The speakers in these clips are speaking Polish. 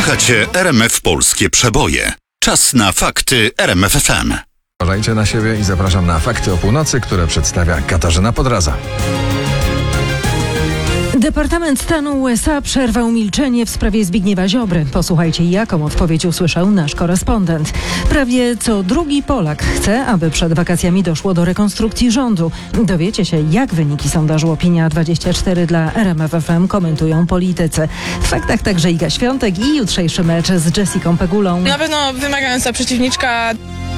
Słuchacie RMF Polskie Przeboje. Czas na fakty RMF FM. Uważajcie na siebie i zapraszam na Fakty o północy, które przedstawia Katarzyna Podraza. Departament Stanu USA przerwał milczenie w sprawie Zbigniewa Ziobry. Posłuchajcie, jaką odpowiedź usłyszał nasz korespondent. Prawie co drugi Polak chce, aby przed wakacjami doszło do rekonstrukcji rządu. Dowiecie się, jak wyniki sondażu Opinia24 dla RMF FM komentują politycy. W faktach także Iga Świątek i jutrzejszy mecz z Jessiką Pegulą. Na pewno wymagająca przeciwniczka.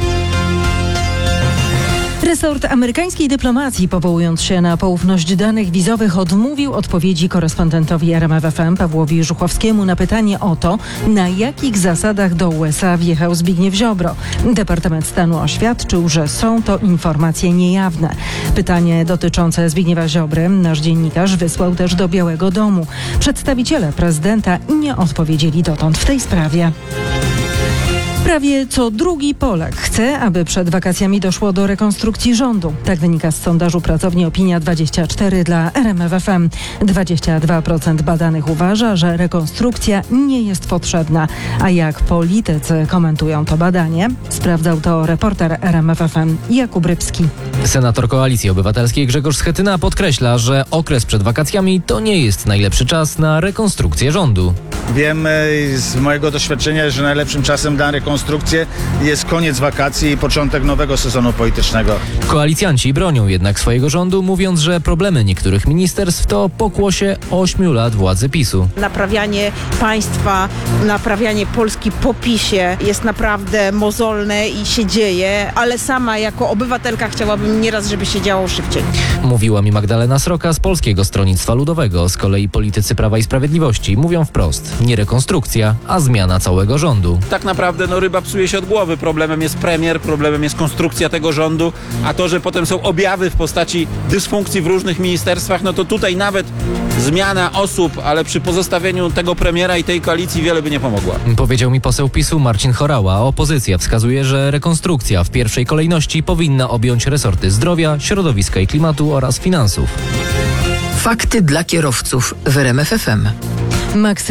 Resort amerykańskiej dyplomacji, powołując się na poufność danych wizowych, odmówił odpowiedzi korespondentowi RMF FM Pawłowi Żuchowskiemu na pytanie o to, na jakich zasadach do USA wjechał Zbigniew Ziobro. Departament Stanu oświadczył, że są to informacje niejawne. Pytanie dotyczące Zbigniewa Ziobry nasz dziennikarz wysłał też do Białego Domu. Przedstawiciele prezydenta nie odpowiedzieli dotąd w tej sprawie. Prawie co drugi Polak chce, aby przed wakacjami doszło do rekonstrukcji rządu. Tak wynika z sondażu pracowni Opinia24 dla RMF FM. 22% badanych uważa, że rekonstrukcja nie jest potrzebna. A jak politycy komentują to badanie? Sprawdzał to reporter RMF FM Jakub Rybski. Senator Koalicji Obywatelskiej Grzegorz Schetyna podkreśla, że okres przed wakacjami to nie jest najlepszy czas na rekonstrukcję rządu. Wiem z mojego doświadczenia, że najlepszym czasem na rekonstrukcję jest koniec wakacji i początek nowego sezonu politycznego. Koalicjanci bronią jednak swojego rządu, mówiąc, że problemy niektórych ministerstw to pokłosie 8 lat władzy PiS-u. Naprawianie państwa, naprawianie Polski po PiS-ie jest naprawdę mozolne i się dzieje, ale sama jako obywatelka chciałabym nieraz, żeby się działo szybciej. Mówiła mi Magdalena Sroka z Polskiego Stronnictwa Ludowego. Z kolei politycy Prawa i Sprawiedliwości mówią wprost: nie rekonstrukcja, a zmiana całego rządu. Tak naprawdę ryba psuje się od głowy. Problemem jest premier, problemem jest konstrukcja tego rządu, a to, że potem są objawy w postaci dysfunkcji w różnych ministerstwach, to tutaj nawet zmiana osób, ale przy pozostawieniu tego premiera i tej koalicji wiele by nie pomogła. Powiedział mi poseł PiS-u Marcin Horała. Opozycja wskazuje, że rekonstrukcja w pierwszej kolejności powinna objąć resorty zdrowia, środowiska i klimatu oraz finansów. Fakty dla kierowców w RMF FM.